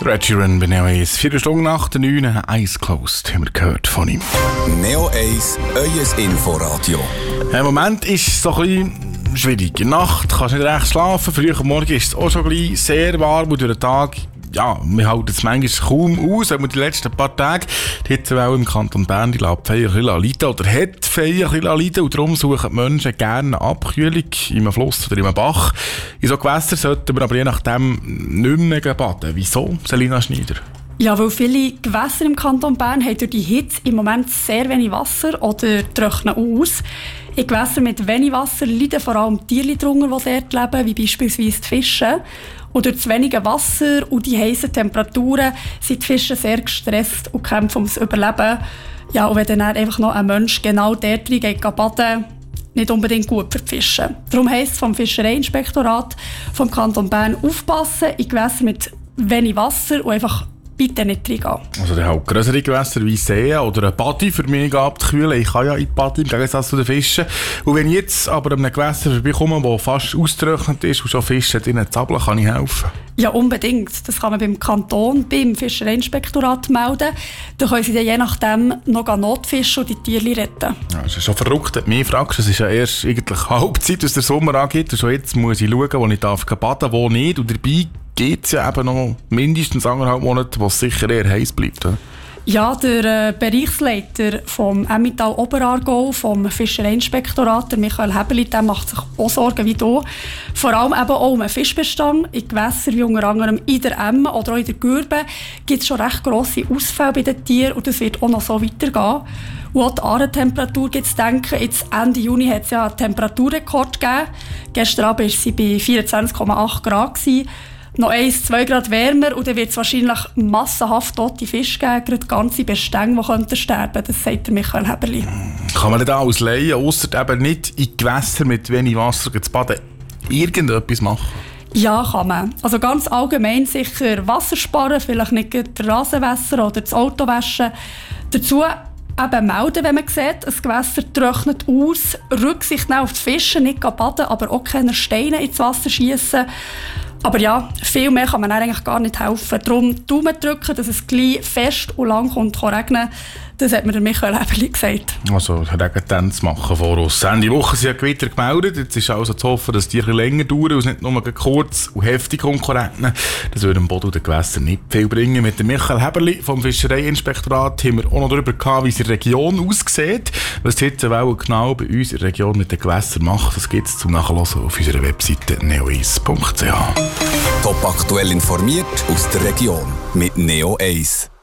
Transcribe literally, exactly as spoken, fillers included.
Ed Sheeran bei Neo eins. Vier Stunden nach der neun, Eyes Closed, haben wir gehört von ihm. Neo eins, euer Inforadio. Im Moment ist es so ein bisschen schwierig. In der Nacht kannst du nicht recht schlafen, früh am Morgen ist es auch schon gleich sehr warm und durch den Tag, ja, wir halten es manchmal kaum aus, aber die letzten paar Tage, die Hitzewelle im Kanton Bern, die lässt Feier ein bisschen leiden oder hat Feier ein bisschen leiden und darum suchen die Menschen gerne eine Abkühlung in einem Fluss oder in einem Bach. In so Gewässern sollten wir aber je nachdem nicht mehr baden. Wieso, Selina Schneider? Ja, weil viele Gewässer im Kanton Bern haben durch die Hitze im Moment sehr wenig Wasser oder trocknen aus. In Gewässern mit wenig Wasser leiden vor allem Tiere darunter, die dort leben, wie beispielsweise die Fische. Und durch das wenige Wasser und die heißen Temperaturen sind die Fische sehr gestresst und kämpfen ums Überleben. Ja, und wenn dann einfach noch ein Mensch genau dort rein geht baden, nicht unbedingt gut für die Fische. Darum heisst es vom Fischereiinspektorat vom Kanton Bern aufpassen in Gewässern mit wenig Wasser und einfach bitte nicht reingehen. Also der halt grössere Gewässer wie Seen oder ein Badi für mich abzukühlen. Ich kann ja in die Badi im Gegensatz zu den Fischen. Und wenn ich jetzt aber an einem Gewässer vorbeikomme, das fast ausgetrocknet ist und schon Fische drinnen zappeln, kann ich helfen? Ja, unbedingt. Das kann man beim Kanton, beim Fischereiinspektorat melden. Da können sie dann je nachdem noch Notfischen und die Tiere retten. Ja, das ist schon verrückt, wenn du mich fragst. Es ist ja erst eigentlich Halbzeit, was der Sommer angeht. Und schon jetzt muss ich schauen, wo ich darf baden, wo nicht. Und dabei geht es ja eben noch mindestens anderthalb Monate, wo es sicher eher heiß bleibt. Oder? Ja, der äh, Bereichsleiter vom Emmental Oberaargau, vom Fischereiinspektorat, der Michael Heberli, der macht sich auch Sorgen wie du. Vor allem eben auch um den Fischbestand. In Gewässern wie unter anderem in der Emme oder auch in der Gürbe gibt es schon recht grosse Ausfälle bei den Tieren und das wird auch noch so weitergehen. Und auch die Aarentemperatur gibt es denken. Jetzt Ende Juni hat es ja einen Temperaturrekord gegeben. Gestern Abend war sie bei vierundzwanzig Komma acht Grad. Noch eins, zwei Grad wärmer und dann wird es wahrscheinlich massenhaft tote Fische geben, gerade ganze Bestände, die könnten sterben. Das sagt der Michael Heberli. Kann man da als Laie, ausser eben nicht in Gewässer mit wenig Wasser zu baden, irgendetwas machen? Ja, kann man. Also ganz allgemein sicher Wasser sparen, vielleicht nicht den Rasenwässer oder das Auto waschen. Dazu eben melden, wenn man sieht, ein Gewässer trocknet aus, Rücksicht nehmen auf die Fische, nicht baden, aber auch keine Steine ins Wasser schießen. Aber ja, viel mehr kann man eigentlich gar nicht helfen. Darum Daumen drücken, dass es gleich fest und lang kommt regnen. Das hat mir der Michael Heberli gesagt. Also Regentänze machen voraus. Ende Woche sind ja Gewitter gemeldet. Jetzt ist also zu hoffen, dass die ein bisschen länger dauern und es nicht nur kurz und heftig regnen. Das würde dem Boden und den Gewässern nicht viel bringen. Mit dem Michael Heberli vom Fischereiinspektorat haben wir auch noch darüber gehabt, wie es in der Region aussieht. Was die Hitzewelle genau bei uns in der Region mit den Gewässern macht, das gibt es zum Nachhören auf unserer Webseite neo eins punkt c h. Top aktuell informiert aus der Region mit Neo eins.